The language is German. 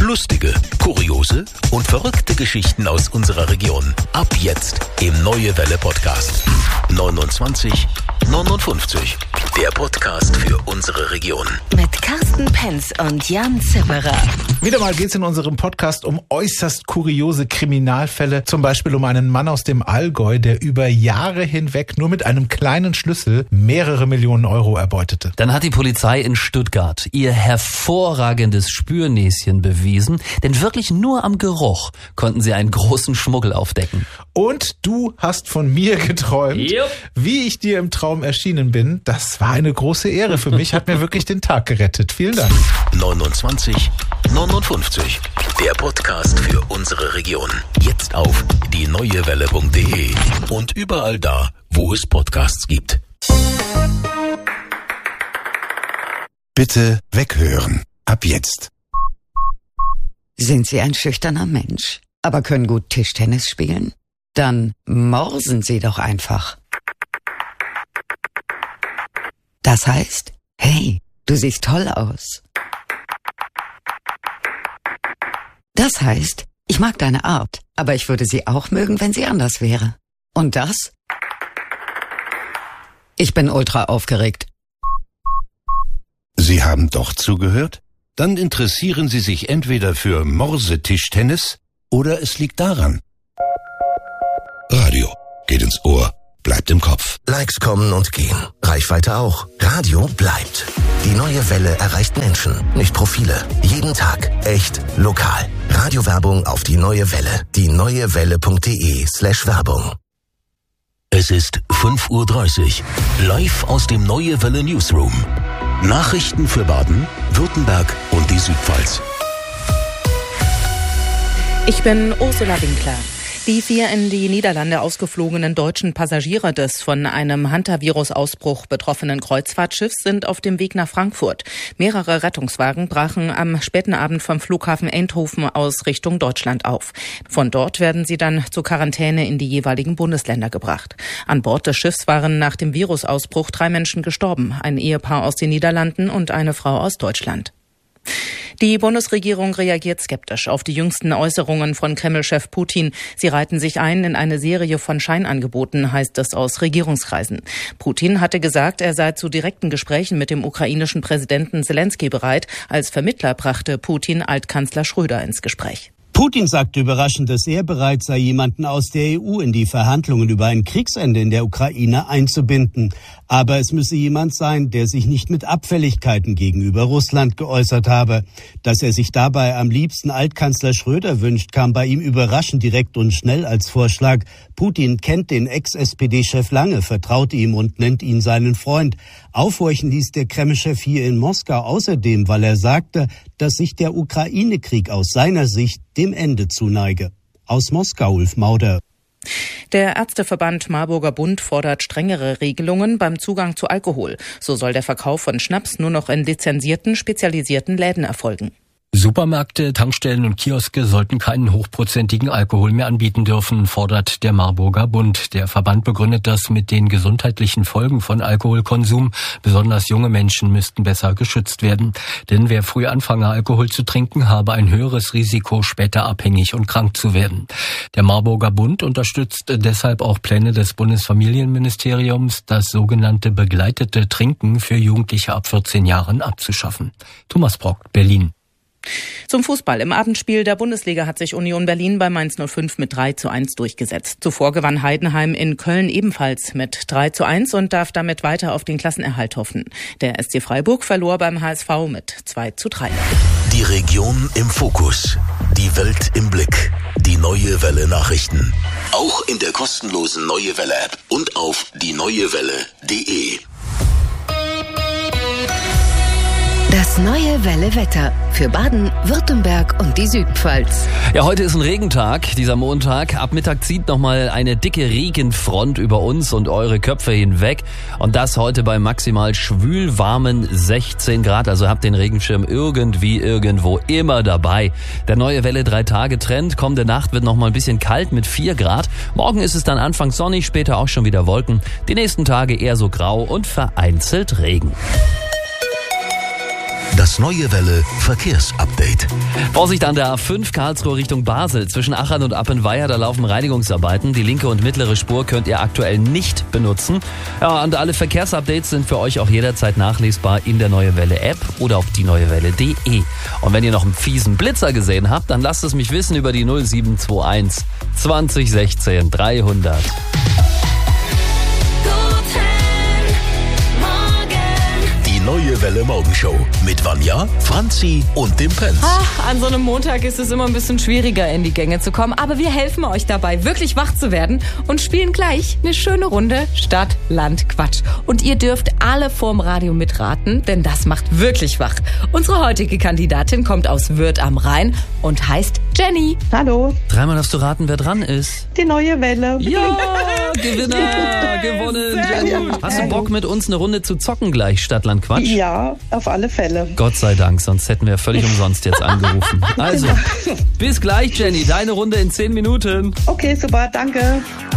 Lustige, kuriose und verrückte Geschichten aus unserer Region. Ab jetzt im Neue Welle Podcast. 29 59. Der Podcast für unsere Region. Mit Carsten Penz und Jan Zipperer. Wieder mal geht's in unserem Podcast um äußerst kuriose Kriminalfälle. Zum Beispiel um einen Mann aus dem Allgäu, der über Jahre hinweg nur mit einem kleinen Schlüssel mehrere Millionen Euro erbeutete. Dann hat die Polizei in Stuttgart ihr hervorragendes Spürnäschen bewiesen, denn wirklich nur am Geruch konnten sie einen großen Schmuggel aufdecken. Und du hast von mir geträumt, wie ich dir im Traum erschienen bin. Das war eine große Ehre für mich, hat mir wirklich den Tag gerettet. Vielen Dank. 29 59. Der Podcast für unsere Region. Jetzt auf dieneuewelle.de und überall da, wo es Podcasts gibt. Bitte weghören. Ab jetzt. Sind Sie ein schüchterner Mensch, aber können gut Tischtennis spielen? Dann morsen Sie doch einfach. Das heißt, hey, du siehst toll aus. Das heißt, ich mag deine Art, aber ich würde sie auch mögen, wenn sie anders wäre. Und das? Ich bin ultra aufgeregt. Sie haben doch zugehört? Dann interessieren Sie sich entweder für Morsetischtennis oder es liegt daran. Radio geht ins Ohr, bleibt im Kopf. Likes kommen und gehen. Reichweite auch. Radio bleibt. Die Neue Welle erreicht Menschen, nicht Profile. Jeden Tag. Echt lokal. Radiowerbung auf die Neue Welle. dieneuewelle.de/Werbung. Es ist 5:30 Uhr. Live aus dem Neue Welle Newsroom. Nachrichten für Baden, Württemberg und die Südpfalz. Ich bin Ursula Winkler. Die 4 in die Niederlande ausgeflogenen deutschen Passagiere des von einem Hantavirus-Ausbruch betroffenen Kreuzfahrtschiffs sind auf dem Weg nach Frankfurt. Mehrere Rettungswagen brachen am späten Abend vom Flughafen Eindhoven aus Richtung Deutschland auf. Von dort werden sie dann zur Quarantäne in die jeweiligen Bundesländer gebracht. An Bord des Schiffs waren nach dem Virusausbruch 3 Menschen gestorben, ein Ehepaar aus den Niederlanden und eine Frau aus Deutschland. Die Bundesregierung reagiert skeptisch auf die jüngsten Äußerungen von Kreml-Chef Putin. Sie reihten sich ein in eine Serie von Scheinangeboten, heißt es aus Regierungskreisen. Putin hatte gesagt, er sei zu direkten Gesprächen mit dem ukrainischen Präsidenten Zelensky bereit. Als Vermittler brachte Putin Altkanzler Schröder ins Gespräch. Putin sagte überraschend, dass er bereit sei, jemanden aus der EU in die Verhandlungen über ein Kriegsende in der Ukraine einzubinden. Aber es müsse jemand sein, der sich nicht mit Abfälligkeiten gegenüber Russland geäußert habe. Dass er sich dabei am liebsten Altkanzler Schröder wünscht, kam bei ihm überraschend direkt und schnell als Vorschlag. Putin kennt den Ex-SPD-Chef lange, vertraut ihm und nennt ihn seinen Freund. Aufhorchen ließ der Kreml-Chef hier in Moskau außerdem, weil er sagte, dass sich der Ukraine-Krieg aus seiner Sicht dem Ende zuneige. Aus Moskau, Ulf Mauder. Der Ärzteverband Marburger Bund fordert strengere Regelungen beim Zugang zu Alkohol. So soll der Verkauf von Schnaps nur noch in lizenzierten, spezialisierten Läden erfolgen. Supermärkte, Tankstellen und Kioske sollten keinen hochprozentigen Alkohol mehr anbieten dürfen, fordert der Marburger Bund. Der Verband begründet das mit den gesundheitlichen Folgen von Alkoholkonsum. Besonders junge Menschen müssten besser geschützt werden. Denn wer früh anfange, Alkohol zu trinken, habe ein höheres Risiko, später abhängig und krank zu werden. Der Marburger Bund unterstützt deshalb auch Pläne des Bundesfamilienministeriums, das sogenannte begleitete Trinken für Jugendliche ab 14 Jahren abzuschaffen. Thomas Brock, Berlin. Zum Fußball. Im Abendspiel der Bundesliga hat sich Union Berlin bei Mainz 05 mit 3:1 durchgesetzt. Zuvor gewann Heidenheim in Köln ebenfalls mit 3:1 und darf damit weiter auf den Klassenerhalt hoffen. Der SC Freiburg verlor beim HSV mit 2:3. Die Region im Fokus. Die Welt im Blick. Die Neue Welle Nachrichten. Auch in der kostenlosen Neue Welle App und auf dieneuewelle.de. Das Neue Welle Wetter für Baden, Württemberg und die Südpfalz. Ja, heute ist ein Regentag, dieser Montag. Ab Mittag zieht nochmal eine dicke Regenfront über uns und eure Köpfe hinweg. Und das heute bei maximal schwülwarmen 16 Grad. Also habt den Regenschirm irgendwie, irgendwo immer dabei. Der Neue Welle 3-Tage-Trend. Kommende Nacht wird nochmal ein bisschen kalt mit 4 Grad. Morgen ist es dann anfangs sonnig, später auch schon wieder Wolken. Die nächsten Tage eher so grau und vereinzelt Regen. Das Neue Welle Verkehrsupdate. Vorsicht an der A5 Karlsruhe Richtung Basel. Zwischen Achern und Appenweier, da laufen Reinigungsarbeiten. Die linke und mittlere Spur könnt ihr aktuell nicht benutzen. Ja, und alle Verkehrsupdates sind für euch auch jederzeit nachlesbar in der Neue Welle App oder auf dieneuewelle.de. Und wenn ihr noch einen fiesen Blitzer gesehen habt, dann lasst es mich wissen über die 0721 2016 300. Neue Welle Morgenshow mit Vanja, Franzi und dem Prinz. An so einem Montag ist es immer ein bisschen schwieriger, in die Gänge zu kommen. Aber wir helfen euch dabei, wirklich wach zu werden und spielen gleich eine schöne Runde Stadt, Land, Quatsch. Und ihr dürft alle vorm Radio mitraten, denn das macht wirklich wach. Unsere heutige Kandidatin kommt aus Würth am Rhein und heißt Jenny. Hallo. Dreimal darfst du raten, wer dran ist. Die Neue Welle. Ja, Gewinner, gewonnen, Jenny. Hast du Bock, mit uns eine Runde zu zocken gleich, Stadt, Land, Quatsch? Ja, auf alle Fälle. Gott sei Dank, sonst hätten wir völlig umsonst jetzt angerufen. Also, bis gleich, Jenny. Deine Runde in 10 Minuten. Okay, super, danke.